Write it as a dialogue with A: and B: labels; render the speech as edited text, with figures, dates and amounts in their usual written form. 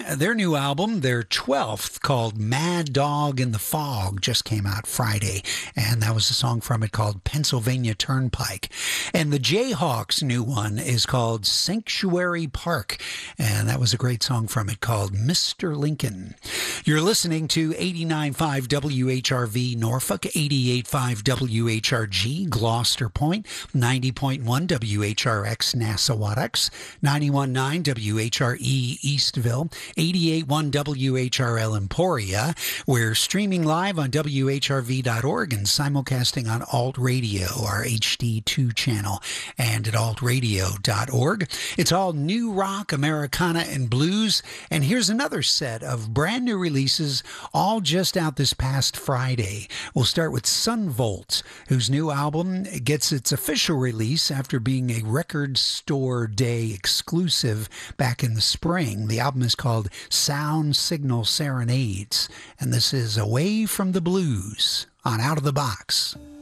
A: Their new album, their 12th, called Mad Dog in the Fog, just came out Friday. And that was a song from it called Pennsylvania Turnpike. And the Jayhawks' new one is called Sanctuary Park. And that was a great song from it called Mr. Lincoln. You're listening to 89.5 WHRV Norfolk, 88.5 WHRG Gloucester Point, 90.1 WHRX Nassawatucks, 91.9 WHRE Eastville, 88.1 WHRL Emporia. We're streaming live on WHRV.org and simulcasting on Alt Radio, our HD2 channel, and at altradio.org. It's all new rock, Americana, and blues. And here's another set of brand new releases, all just out this past Friday. We'll start with Sunvolt, whose new album gets its official release after being a Record Store Day exclusive back in the spring. The album is called Sound Signal Serenades, and this is Away from the Blues on Out of the Box.